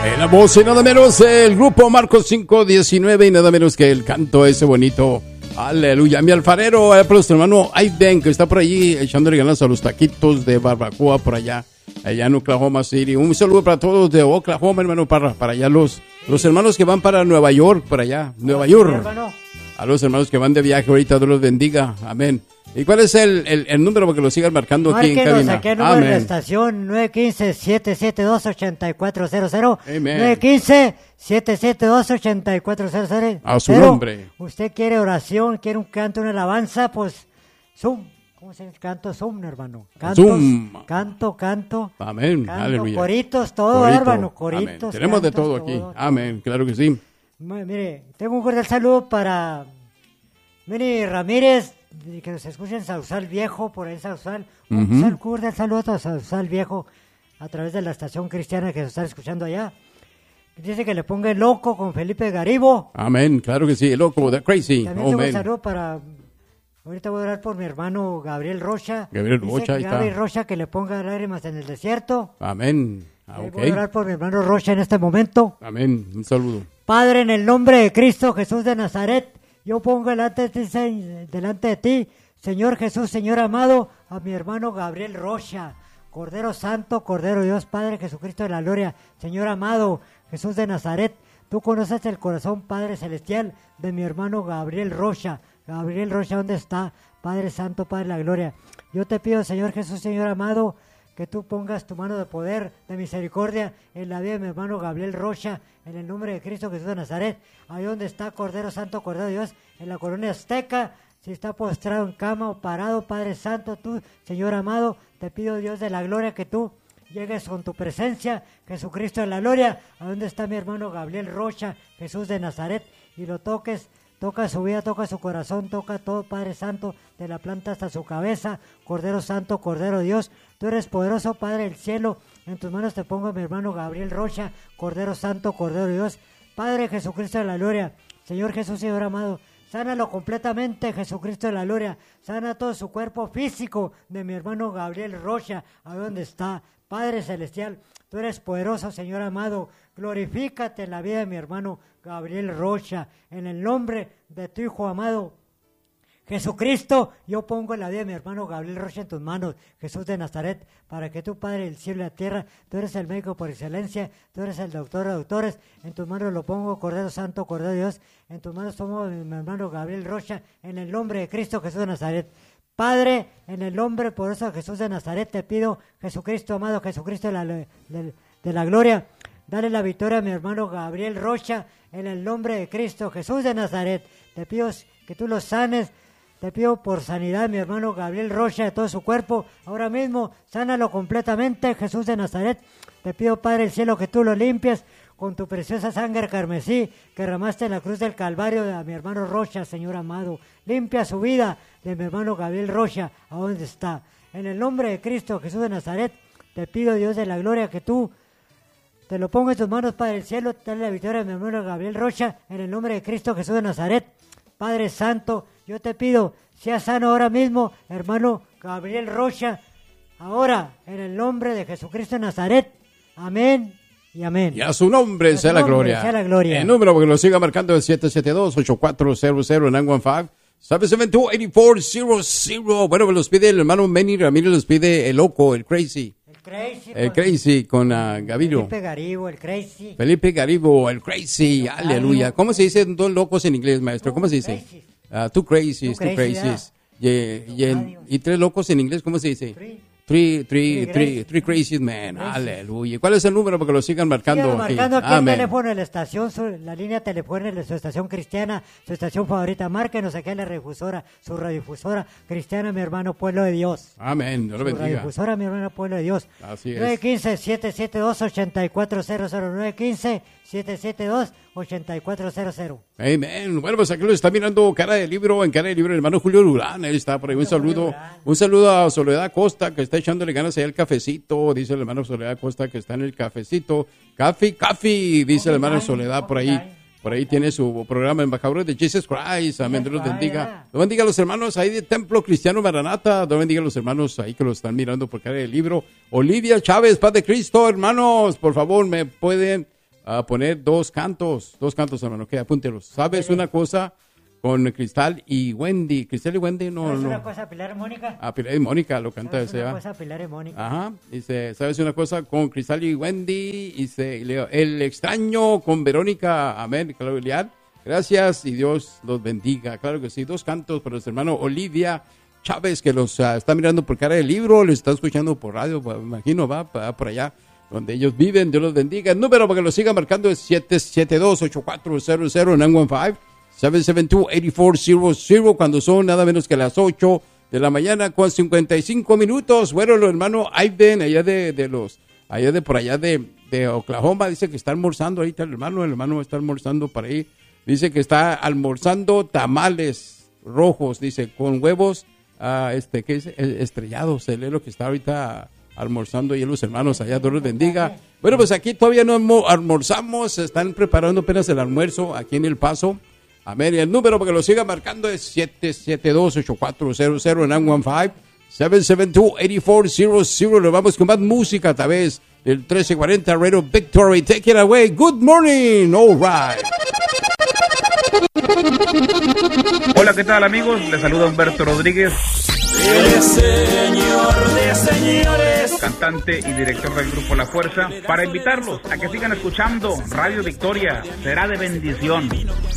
En la voz y nada menos el grupo Marcos 5:19 y nada menos que el canto ese bonito. Aleluya. Mi alfarero, para nuestro hermano Aiden, que está por allí echándole ganas a los taquitos de barbacoa por allá en Oklahoma City. Un saludo para todos de Oklahoma, hermano, para allá los hermanos que van para Nueva York, por allá, Nueva York. A los hermanos que van de viaje ahorita, Dios los bendiga. Amén. ¿Y cuál es el número para que lo sigan marcando aquí en cabina? Aquí el número de la estación, 915-772-8400. Amén. 915-772-8400. A su nombre. Usted quiere oración, quiere un canto, una alabanza, pues Zoom. ¿Cómo se dice? Canto Zoom, hermano. Cantos, Zoom. Canto. Amén. Canto, Aleluya. coritos, todo, Corito. hermano. Coritos. Amén. Tenemos cantos, de todo aquí. todo. Amén. Claro que sí. Mire, tengo un cordial saludo para Miri Ramírez, que nos escucha en Sausal Viejo, por ahí en Sausal. Un cordial saludo a Sausal Viejo a través de la estación cristiana que se está escuchando allá. Dice que le ponga el loco con Felipe Garibo. Amén. Claro que sí. El loco, the crazy. También tengo un Amén. saludo para... Ahorita voy a orar por mi hermano Gabriel Rocha. Gabriel Rocha, ahí está. Gabriel Rocha, que le ponga lágrimas en el desierto. Amén. Voy a orar por mi hermano Rocha en este momento. Amén. Un saludo. Padre, en el nombre de Cristo Jesús de Nazaret, yo pongo delante de ti, Señor Jesús, Señor amado, a mi hermano Gabriel Rocha. Cordero Santo, Cordero Dios, Padre Jesucristo de la gloria, Señor amado, Jesús de Nazaret, tú conoces el corazón, Padre celestial, de mi hermano Gabriel Rocha. Gabriel Rocha, ¿dónde está? Padre Santo, Padre de la gloria. Yo te pido, Señor Jesús, Señor amado, que tú pongas tu mano de poder, de misericordia, en la vida de mi hermano Gabriel Rocha, en el nombre de Cristo Jesús de Nazaret. Ahí donde está Cordero Santo, Cordero de Dios, en la colonia azteca, si está postrado en cama o parado, Padre Santo, tú, Señor amado, te pido, Dios de la gloria, que tú llegues con tu presencia, Jesucristo de la gloria, a donde está mi hermano Gabriel Rocha, Jesús de Nazaret, y lo toques. Toca su vida, toca su corazón, toca todo, Padre Santo, de la planta hasta su cabeza. Cordero Santo, Cordero Dios, tú eres poderoso, Padre del cielo. En tus manos te pongo a mi hermano Gabriel Rocha, Cordero Santo, Cordero Dios. Padre Jesucristo de la gloria, Señor Jesús, Señor amado, sánalo completamente, Jesucristo de la gloria. Sana todo su cuerpo físico de mi hermano Gabriel Rocha, a donde está. Padre celestial, tú eres poderoso, Señor amado. Glorifícate en la vida de mi hermano Gabriel Rocha. En el nombre de tu Hijo amado, Jesucristo, yo pongo la vida de mi hermano Gabriel Rocha en tus manos, Jesús de Nazaret, para que tú, Padre del cielo y la tierra, tú eres el médico por excelencia, tú eres el doctor de doctores, en tus manos lo pongo, Cordero Santo, Cordero de Dios, en tus manos pongo mi hermano Gabriel Rocha, en el nombre de Cristo Jesús de Nazaret. Padre, en el nombre poderoso de Jesús de Nazaret, te pido, Jesucristo amado, Jesucristo de la gloria, dale la victoria a mi hermano Gabriel Rocha, en el nombre de Cristo Jesús de Nazaret. Te pido que tú lo sanes, te pido por sanidad mi hermano Gabriel Rocha de todo su cuerpo. Ahora mismo, sánalo completamente, Jesús de Nazaret. Te pido, Padre del cielo, que tú lo limpies con tu preciosa sangre carmesí que derramaste en la cruz del Calvario de mi hermano Rocha, Señor amado. Limpia su vida de mi hermano Gabriel Rocha, a donde está. En el nombre de Cristo Jesús de Nazaret, te pido, Dios de la gloria, que tú te lo pongo en tus manos, Padre del cielo, dale la victoria a mi hermano Gabriel Rocha, en el nombre de Cristo Jesús de Nazaret. Padre Santo, yo te pido, sea sano ahora mismo, hermano Gabriel Rocha, ahora, en el nombre de Jesucristo de Nazaret. Amén y amén. Y a su nombre sea la gloria. Sea la gloria. El número que lo siga marcando es 772-8400 en 915-772-8400. Bueno, me los pide el hermano Manny Ramírez, los pide el loco, el crazy. El crazy con Gavirio. Felipe Garibo, el crazy. Felipe Garibo, el crazy. Aleluya. ¿Cómo se dice dos locos en inglés, maestro? ¿Cómo se dice? Two crazies. Y tres locos en inglés, ¿cómo se dice? Three crazies, man. Aleluya. ¿Cuál es el número para que lo sigan marcando? Sigan marcando aquí el teléfono de la estación, la línea telefónica de su estación cristiana, su estación favorita. Márquenos aquí en la radiodifusora, su radiodifusora cristiana, mi hermano Pueblo de Dios. Amén. Dios lo bendiga. Radiodifusora, mi hermano Pueblo de Dios. Así es. 915-772-8400. 915-772-8400. Amén. Bueno, pues aquí lo está mirando Cara de Libro, en Cara de Libro, el hermano Julio Durán. Él está por ahí. Un saludo a Soledad Costa, que está echándole ganas allá al cafecito. Dice el hermano Soledad Costa que está en el cafecito. Café, dice el hermano Soledad por ahí. Por ahí tiene su programa Embajadores de Jesus Christ. Amén. Dios los bendiga. Dios bendiga a los hermanos ahí de Templo Cristiano Maranata. Dios bendiga a los hermanos ahí que lo están mirando por Cara de Libro. Olivia Chávez, Paz de Cristo, hermanos. Por favor, me pueden a poner dos cantos, hermano, que apúntelos. ¿Sabes una cosa? Con Cristal y Wendy. Cristal y Wendy no. ¿Sabes una cosa, Pilar y Mónica? Ah, Pilar y Mónica lo canta ese. ¿Sabes una cosa, Pilar y Mónica? Ajá. Dice, ¿sabes una cosa? Con Cristal y Wendy. Dice, el extraño con Verónica. Amén. Claro, Eliad. Gracias y Dios los bendiga. Claro que sí. Dos cantos para nuestro hermano Olivia Chávez, que los está mirando por cara del libro, los está escuchando por radio, me imagino, va por allá donde ellos viven. Dios los bendiga. El número para que lo siga marcando es 772-8400-915. 772-8400 cuando son nada menos que las 8 de la mañana con 55 minutos. Bueno, los hermanos Aiden, allá por allá de Oklahoma, dice que está almorzando ahorita el hermano está almorzando para ahí. Dice que está almorzando tamales rojos, dice, con huevos, ¿qué dice? Estrellados. Él es lo que está ahorita almorzando y los hermanos allá, Dios los bendiga. Bueno, pues aquí todavía no almorzamos, se están preparando apenas el almuerzo aquí en El Paso. Amén. Y el número para que lo siga marcando es 772-8400-915. 772-8400. Nos vamos con más música a través del 1340 Radio Victory. Take it away. Good morning. All right. Hola, ¿qué tal, amigos? Les saluda Humberto Rodríguez, el señor de señores, cantante y director del grupo La Fuerza, para invitarlos a que sigan escuchando Radio Victoria. Será de bendición.